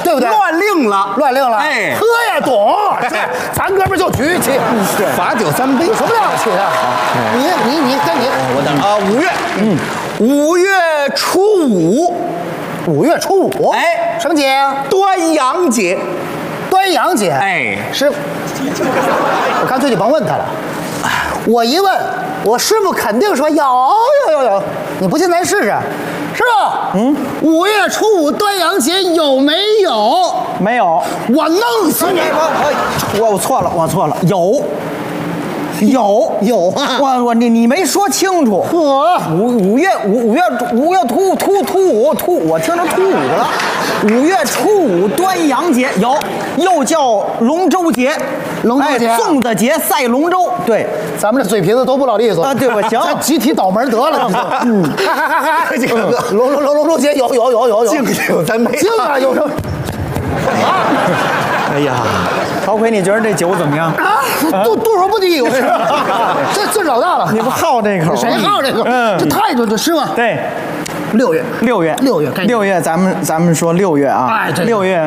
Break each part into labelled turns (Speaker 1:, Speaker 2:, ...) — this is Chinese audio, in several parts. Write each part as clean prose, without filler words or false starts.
Speaker 1: 对不对？
Speaker 2: 乱令了，
Speaker 1: 乱令了。
Speaker 2: 哎，
Speaker 1: 喝呀，懂。咱哥们就举起，
Speaker 2: 罚酒3杯，
Speaker 1: 有什么了不起的？你跟你，
Speaker 2: 我等啊，5月，5月初5，5
Speaker 1: 月初5，
Speaker 2: 哎，
Speaker 1: 什么节呀？
Speaker 2: 端阳节。
Speaker 1: 端阳节，
Speaker 2: 哎，
Speaker 1: 师傅，我干脆就甭问他了。我一问，我师傅肯定说有。你不信咱试试，师傅。5月初5端阳节有没有？
Speaker 3: 没有。
Speaker 1: 我弄死你！
Speaker 3: 我错了，有啊！你没说清楚。5月初5，我听着初5了。5月初5端阳节有，又叫龙舟节，粽子节赛龙舟。对，
Speaker 1: 咱们这嘴皮子都不老利索
Speaker 3: 啊！对吧？行，
Speaker 1: 咱集体倒门得了。这个龙舟节有，
Speaker 2: 敬酒3杯，
Speaker 1: 敬啊，有什么？
Speaker 3: 哎呀，曹奎，你觉得这酒怎么样？
Speaker 1: 度数不低，我跟你说，这老大了。
Speaker 3: 你不好这口？
Speaker 1: 谁好这口？这态度，这是吗？
Speaker 3: 对。
Speaker 1: 6月，
Speaker 3: 咱们说6月啊。
Speaker 1: 哎
Speaker 3: ，6月，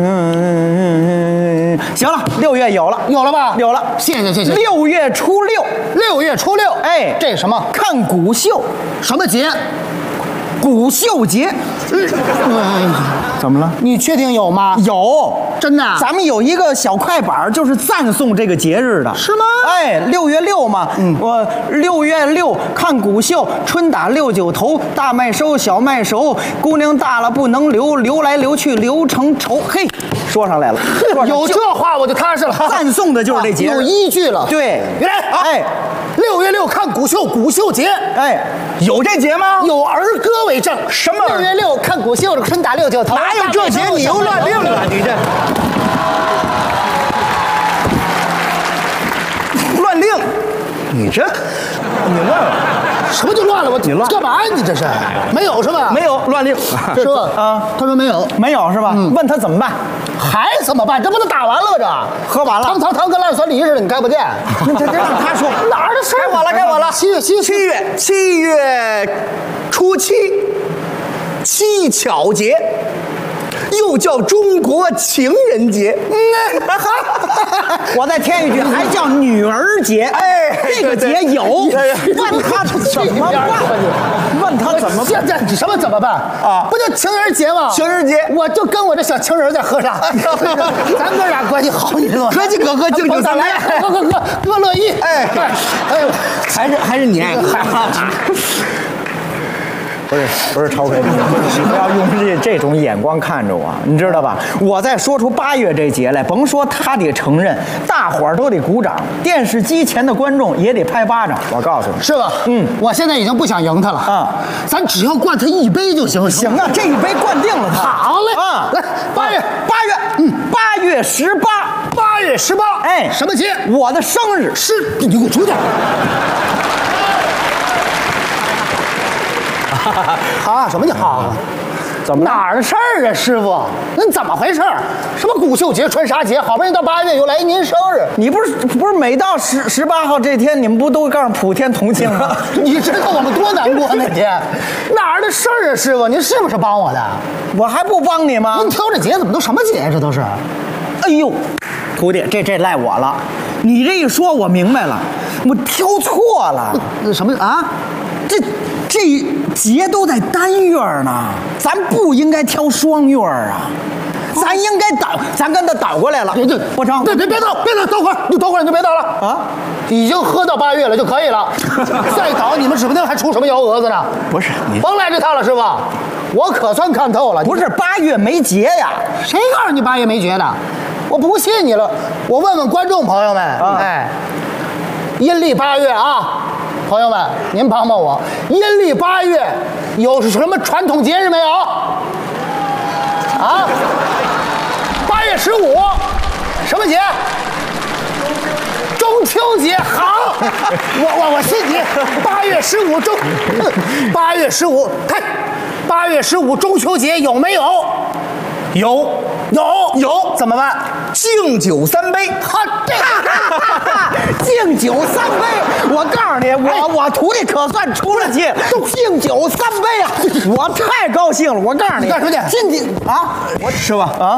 Speaker 3: 行了，6月有了吧？有了，
Speaker 1: 谢谢。
Speaker 3: 6月初6，哎，
Speaker 1: 这什么？
Speaker 3: 看古秀，
Speaker 1: 什么节？
Speaker 3: 古秀节。怎么了？
Speaker 1: 你确定有吗？
Speaker 3: 有，
Speaker 1: 真的。
Speaker 3: 咱们有一个小快板，就是赞颂这个节日的，
Speaker 1: 是吗？
Speaker 3: 哎，6月6嘛，我6月6看古秀，春打6九头，大麦收，小麦熟，姑娘大了不能留，留来留去留成愁。嘿，说上来了，
Speaker 1: 有这话我就踏实了。
Speaker 3: 赞颂的就是这节日，
Speaker 1: 有依据了。
Speaker 3: 对，
Speaker 1: 原来
Speaker 3: 哎
Speaker 1: ，6月6看古秀，古秀节，
Speaker 3: 哎，有这节吗？
Speaker 1: 有儿歌为证。
Speaker 3: 什么
Speaker 1: ？6月6看古秀，春打6九头。
Speaker 2: 哪有这节？你又乱令了，你这乱令，你乱了。
Speaker 1: 什么就乱了？你乱干嘛呀？你这是没有是吧？
Speaker 3: 没有乱令，
Speaker 1: 是吧？啊，他说没有
Speaker 3: 是吧？问他怎么办？
Speaker 1: 还怎么办？这不都打完了吗？这
Speaker 3: 喝完了，
Speaker 1: 汤跟烂酸梨似的，你看不见。
Speaker 3: 这让他说
Speaker 1: 哪儿的事儿？
Speaker 3: 该我了。
Speaker 2: 7月初7，七巧节。又叫中国情人节，
Speaker 3: 我再添一句，还叫女儿节。哎，这个节有，问他怎么办？问他怎么办？
Speaker 1: 这什么怎么办啊？不就情人节吗？
Speaker 2: 情人节，
Speaker 1: 我就跟我这小情人在喝上，咱哥俩关系好，你知道吗？
Speaker 2: 合计可喝，敬酒3杯，
Speaker 1: 哥乐意。
Speaker 2: 哎，还是你爱喝。
Speaker 3: 不是超哥，你不要用这种眼光看着我，你知道吧？我再说出8月这节来，甭说他得承认，大伙儿都得鼓掌，电视机前的观众也得拍巴掌。我告诉你，
Speaker 1: 是吧？我现在已经不想赢他了啊，咱只要灌他1杯就行。
Speaker 3: 行啊，这1杯灌定了他。
Speaker 1: 好嘞啊，来8月，8月18，
Speaker 3: 哎，
Speaker 1: 什么节？
Speaker 3: 我的生日。
Speaker 1: 是，你给我出去。好，什么叫好？
Speaker 3: 怎么
Speaker 1: 哪儿的事儿啊，师傅？那怎么回事？什么古秀节、春杀节？好不容易到8月，又来您生日。
Speaker 3: 你不是每到18号这天，你们不都告诉普天同庆吗？
Speaker 1: 你知道我们多难过那天？哪儿的事儿啊，师傅？您是不是帮我的？
Speaker 3: 我还不帮你吗？
Speaker 1: 您挑这节怎么都什么节？这都是？
Speaker 3: 哎呦，徒弟，这赖我了。你这一说，我明白了，我挑错了。
Speaker 1: 什么啊？
Speaker 3: 这节都在单月呢，咱不应该挑双月啊，咱应该咱跟他倒过来了。
Speaker 1: 对，
Speaker 3: 不成，
Speaker 1: 别倒，等会儿，你等会儿你就别倒了啊！已经喝到8月了就可以了，再倒你们指不定还出什么幺蛾子呢。
Speaker 3: 不是你
Speaker 1: 甭来这套了，师傅，我可算看透了。
Speaker 3: 不是8月没节呀？
Speaker 1: 谁告诉你8月没节的？我不信你了，我问问观众朋友们，哎，阴历8月啊。朋友们，您帮帮我，阴历8月有什么传统节日没有？啊？8月15，什么节？中秋节。好，我信你。8月158月15，看，8月15中秋节有没有？有，怎么办？
Speaker 2: 敬酒3杯。
Speaker 1: 哈，这
Speaker 3: 敬酒3杯，我告诉你，我徒弟可算出了气，敬酒3杯啊！我太高兴了，我告诉你，
Speaker 1: 干什么去？
Speaker 3: 今天啊，
Speaker 2: 是吧？
Speaker 3: 啊。